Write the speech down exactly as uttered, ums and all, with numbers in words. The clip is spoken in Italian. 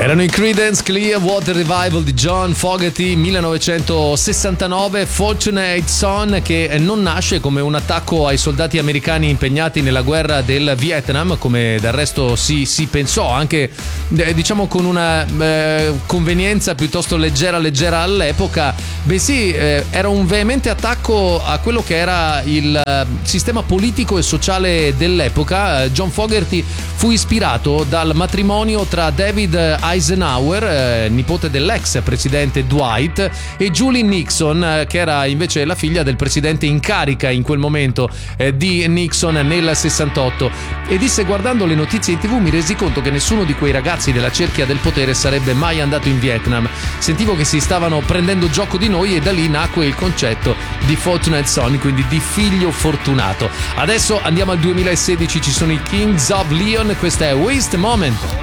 Erano i Creedence Clearwater Revival di John Fogerty, millenovecentosessantanove, Fortunate Son, che non nasce come un attacco ai soldati americani impegnati nella guerra del Vietnam, come del resto si, si pensò, anche eh, diciamo con una eh, convenienza piuttosto leggera leggera all'epoca, bensì eh, era un veemente attacco a quello che era il eh, sistema politico e sociale dell'epoca. Eh, John Fogerty fu ispirato dal matrimonio tra David Eisenhower, eh, nipote dell'ex presidente Dwight, e Julie Nixon, eh, che era invece la figlia del presidente in carica in quel momento eh, di Nixon nel sessantotto, e disse: guardando le notizie in tv mi resi conto che nessuno di quei ragazzi della cerchia del potere sarebbe mai andato in Vietnam, sentivo che si stavano prendendo gioco di noi, e da lì nacque il concetto di Fortunate Son, quindi di figlio fortunato. Adesso andiamo al duemilasedici, ci sono i Kings of Leon, questa è Waste Moment.